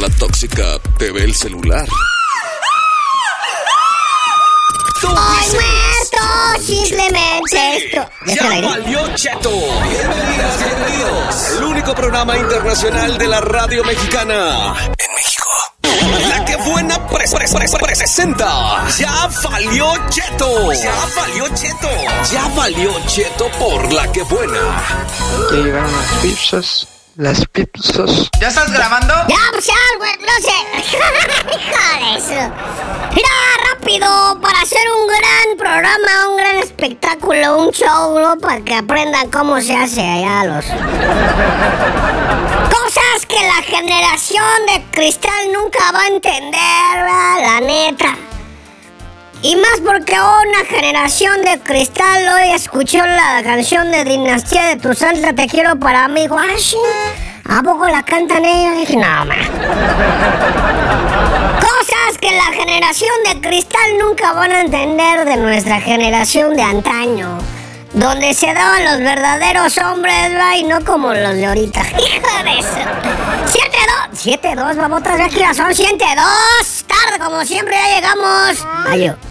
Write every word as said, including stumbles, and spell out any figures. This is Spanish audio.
la tóxica te ve el celular. ¡Ay, muerto! Simplemente esto. ¡Ya valió cheto! Bienvenidas, bienvenidos. El único programa internacional de la radio mexicana en México. La que buena pres, pres, pres, presenta. ¡Ya valió cheto! ¡Ya valió cheto! ¡Ya valió cheto por la que buena! Ya llegaron las pizzas. Las pizzas. ¿Ya estás grabando? Ya, pues ya, güey, no sé. Hija de eso. Mira, rápido, para hacer un gran programa, un gran espectáculo, un show, ¿no? Para que aprendan cómo se hace allá los... Cosas que la generación de cristal nunca va a entender, ¿verdad? La neta. Y más porque una generación de cristal hoy escuchó la canción de Dinastía de Tu Santa Te Quiero para mí. ¿A poco la cantan ellos? Dije, no, ma. Cosas que la generación de cristal nunca van a entender de nuestra generación de antaño, donde se daban los verdaderos hombres, ¿va? Y no como los de ahorita. Hijo de eso. siete dos. siete dos, babotas, aquí ya son siete dos. Tarde, como siempre, ya llegamos. Ayo.